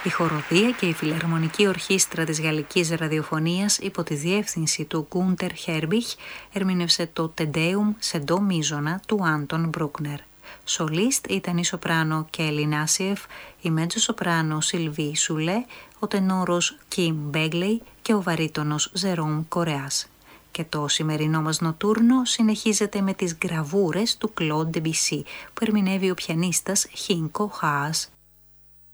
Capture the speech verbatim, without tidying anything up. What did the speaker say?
Η χοροδία και η φιλαρμονική ορχήστρα της Γαλλικής Ραδιοφωνίας υπό τη διεύθυνση του Γκούντερ Χέρμπιχ ερμήνευσε το Τεντέουμ σε ντο μείζωνα του Άντων Μπρούκνερ. Σολίστ ήταν η σοπράνο Κέλι Νάσιεφ, η μέτζο σοπράνο Σιλβί Σουλέ, ο τενόρος Κιμ Μπέγκλεϊ και ο βαρύτονος Ζερόμ Κορεάς. Και το σημερινό μας νοτούρνο συνεχίζεται με τις γραβούρες του Κλοντ Ντεμπισί που ερμηνεύει ο πιανίστας Χίνκο Χаас.